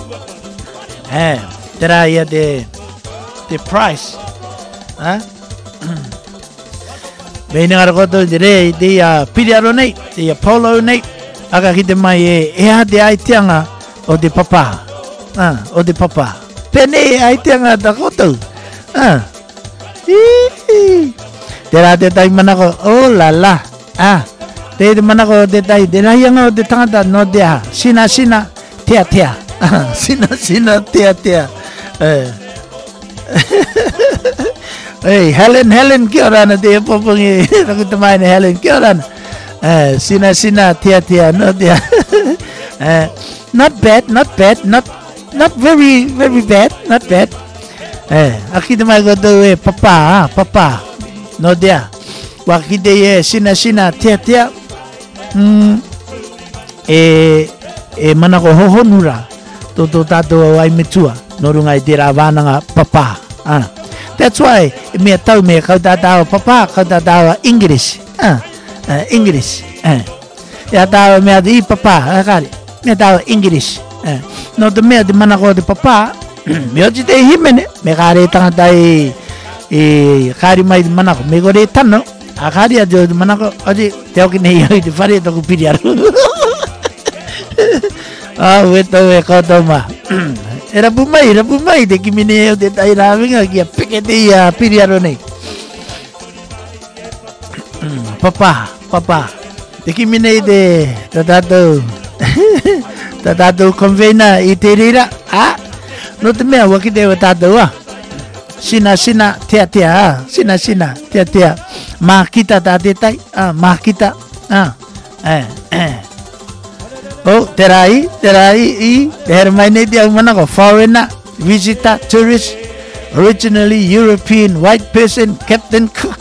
Tera ya the price. Benengar ko to dire dia piliaro nei dia polo nei aga kite mai de ai tianga o de papa. O de papa. Pene ai tianga da ko to. Tera de tai manako oh la la. De manako de tai de na yanga de tanga no dia sina tia sina tia. Hey Helen kia ora na te popongi aku temai Helen kia ora sina tia no dia not bad not very bad not bad aku temai ko tu papa no dia wakide sina tia mana ko hohonura to tato ai metua no rungai tira vananga papa that's why me tau me kau tau papa kau tau English English ya tau me di papa kali me tau English no de me de mana ko de papa me oji de himene me kare tanga dai kari mai mana ko me gore tano akari ajo mana ko oji teo ki nei de fare to ku piriar weto we kotoma era bumai de kimine de tai ravinga kia pekete ya piriaro nei papa de kimine de tatato convena iterira no te mea wakide tatato sina tia sina tia makita tatetai makita Oh, terai termaine dia mana ko foreigner visitor tourist originally European white person Captain Cook